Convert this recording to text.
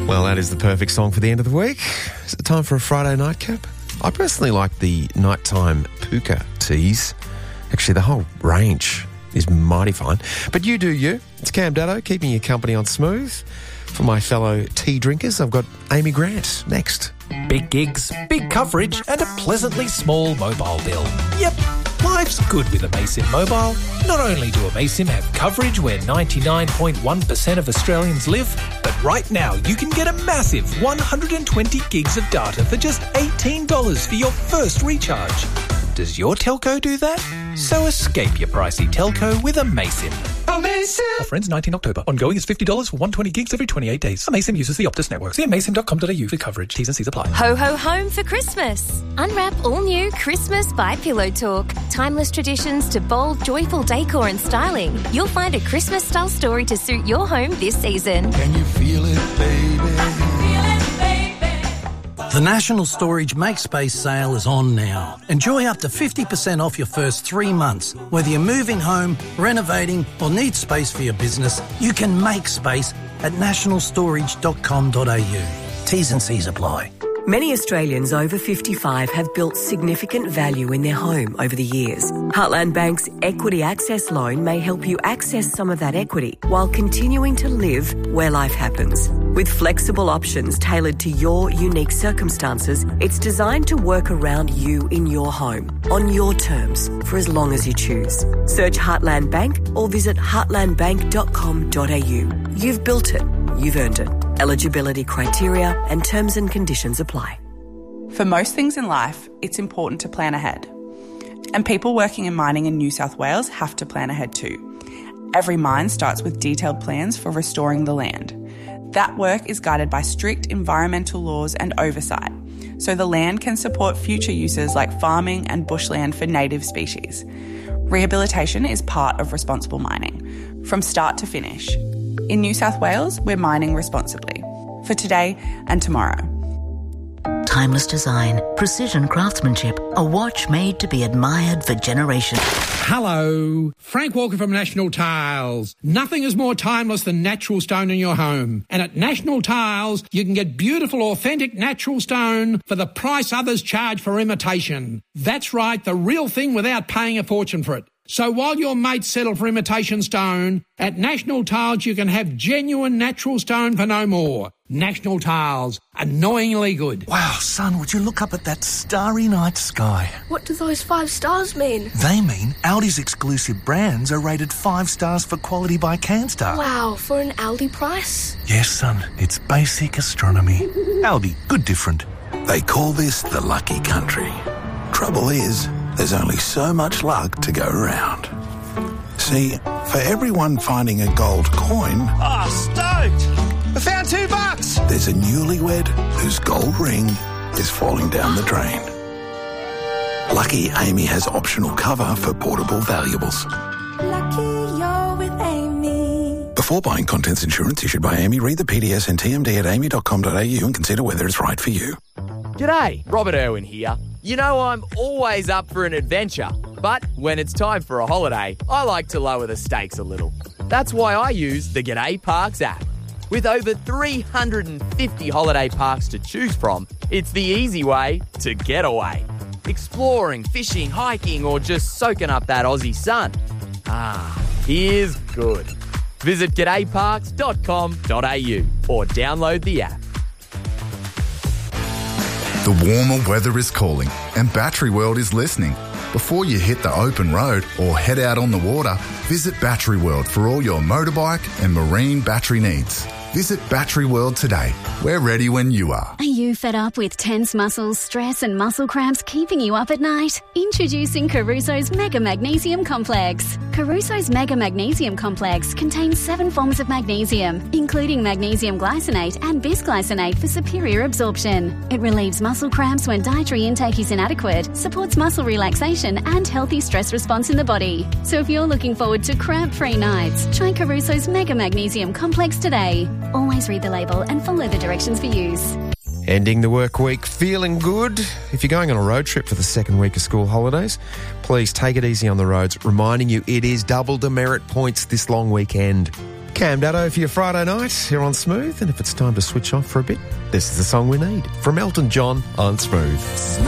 Well, that is the perfect song for the end of the week. Is it time for a Friday nightcap? I personally like the nighttime puka teas. Actually, the whole range is mighty fine. But you do you. It's Cam Daddo keeping you company on Smooth. For my fellow tea drinkers, I've got Amy Grant next. Big gigs, big coverage and a pleasantly small mobile bill. Yep, life's good with Amaysim Mobile. Not only do Amaysim have coverage where 99.1% of Australians live, but right now you can get a massive 120 gigs of data for just $18 for your first recharge. Does your telco do that? So escape your pricey telco with Amaysim. Amaysim! Offer ends 19 October. Ongoing is $50 for 120 gigs every 28 days. Amaysim uses the Optus network. See amaysim.com.au for coverage. T's and C's apply. Ho ho home for Christmas. Unwrap all new Christmas by Pillow Talk. Timeless traditions to bold, joyful decor and styling. You'll find a Christmas style story to suit your home this season. Can you feel it, baby? The National Storage MakeSpace sale is on now. Enjoy up to 50% off your first 3 months. Whether you're moving home, renovating or need space for your business, you can make space at nationalstorage.com.au. T's and C's apply. Many Australians over 55 have built significant value in their home over the years. Heartland Bank's Equity Access Loan may help you access some of that equity while continuing to live where life happens. With flexible options tailored to your unique circumstances, it's designed to work around you in your home, on your terms, for as long as you choose. Search Heartland Bank or visit heartlandbank.com.au. You've built it. You've earned it. Eligibility criteria and terms and conditions apply. For most things in life, it's important to plan ahead. And people working in mining in New South Wales have to plan ahead too. Every mine starts with detailed plans for restoring the land. That work is guided by strict environmental laws and oversight, so the land can support future uses like farming and bushland for native species. Rehabilitation is part of responsible mining, from start to finish. In New South Wales, we're mining responsibly, for today and tomorrow. Timeless design, precision craftsmanship, a watch made to be admired for generations. Hello, Frank Walker from National Tiles. Nothing is more timeless than natural stone in your home. And at National Tiles, you can get beautiful, authentic natural stone for the price others charge for imitation. That's right, the real thing without paying a fortune for it. So while your mates settle for imitation stone, at National Tiles you can have genuine natural stone for no more. National Tiles, annoyingly good. Wow, son, would you look up at that starry night sky? What do those 5 stars mean? They mean Aldi's exclusive brands are rated 5 stars for quality by Canstar. Wow, for an Aldi price? Yes, son, it's basic astronomy. Aldi, good different. They call this the lucky country. Trouble is, there's only so much luck to go around. See, for everyone finding a gold coin... Oh, stoked! I found $2! There's a newlywed whose gold ring is falling down the drain. Lucky Amy has optional cover for portable valuables. Lucky you're with Amy. Before buying contents insurance issued by Amy, read the PDS and TMD at amy.com.au and consider whether it's right for you. G'day, Robert Irwin here. You know I'm always up for an adventure, but when it's time for a holiday, I like to lower the stakes a little. That's why I use the G'day Parks app. With over 350 holiday parks to choose from, it's the easy way to get away. Exploring, fishing, hiking, or just soaking up that Aussie sun. Here's good. Visit g'dayparks.com.au or download the app. The warmer weather is calling and Battery World is listening. Before you hit the open road or head out on the water, visit Battery World for all your motorbike and marine battery needs. Visit Battery World today. We're ready when you are. Are you fed up with tense muscles, stress and muscle cramps keeping you up at night? Introducing Caruso's Mega Magnesium Complex. Caruso's Mega Magnesium Complex contains 7 forms of magnesium, including magnesium glycinate and bisglycinate for superior absorption. It relieves muscle cramps when dietary intake is inadequate, supports muscle relaxation and healthy stress response in the body. So if you're looking forward to cramp-free nights, try Caruso's Mega Magnesium Complex today. Always read the label and follow the directions for use. Ending the work week feeling good. If you're going on a road trip for the second week of school holidays, please take it easy on the roads, reminding you it is double demerit points this long weekend. Cam Dado for your Friday night here on Smooth. And if it's time to switch off for a bit, this is the song we need from Elton John on Smooth.